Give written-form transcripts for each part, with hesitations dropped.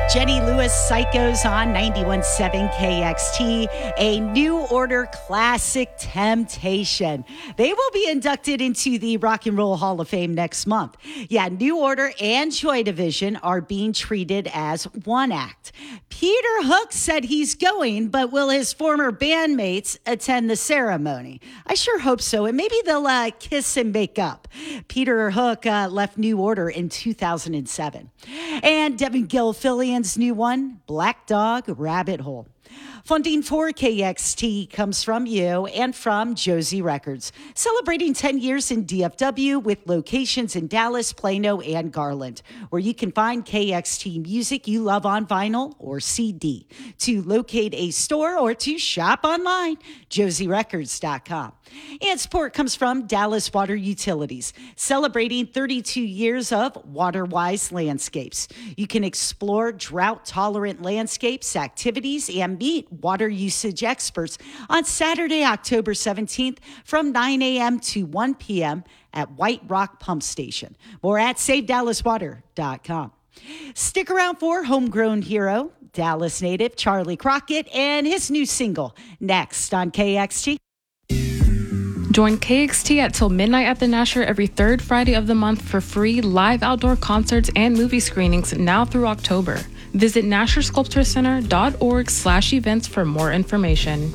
Jenny Lewis, Psychos on 91.7 KXT, a New Order classic, Temptation. They will be inducted into the Rock and Roll Hall of Fame next month. Yeah, New Order and Joy Division are being treated as one act. Peter Hook said he's going, but will his former bandmates attend the ceremony? I sure hope so, and maybe they'll kiss and make up. Peter Hook left New Order in 2007. And Devin Gilfillian's new one, Black Dog Rabbit Hole. Funding for KXT comes from you and from Josie Records, celebrating 10 years in DFW with locations in Dallas, Plano, and Garland, where you can find KXT music you love on vinyl or CD. To locate a store or to shop online, josierecords.com. And support comes from Dallas Water Utilities, celebrating 32 years of water-wise landscapes. You can explore drought-tolerant landscapes, activities, and meet water usage experts on Saturday, October 17th from 9 a.m. to 1 p.m. at White Rock Pump Station. More at SaveDallasWater.com. Stick around for homegrown hero, Dallas native Charlie Crockett, and his new single, next on KXT. Join KXT at till midnight at the Nasher every third Friday of the month for free live outdoor concerts and movie screenings now through October. Visit NasherSculptureCenter.org/events for more information.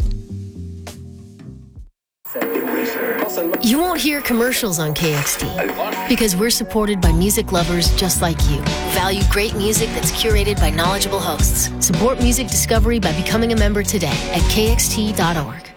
You won't hear commercials on KXT because we're supported by music lovers just like you. Value great music that's curated by knowledgeable hosts. Support music discovery by becoming a member today at KXT.org.